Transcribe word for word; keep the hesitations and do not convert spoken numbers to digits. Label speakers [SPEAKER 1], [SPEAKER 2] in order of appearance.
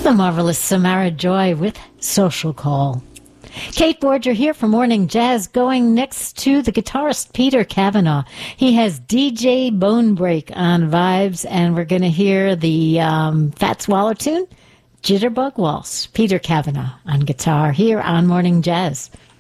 [SPEAKER 1] The marvelous Samara Joy with Social Call. Kate Borger here for Morning Jazz, going next to the guitarist Peter Kavanaugh. He has D J Bonebreak on vibes, and we're going to hear the um, Fats Waller tune, Jitterbug Waltz. Peter Kavanaugh on guitar here on Morning Jazz.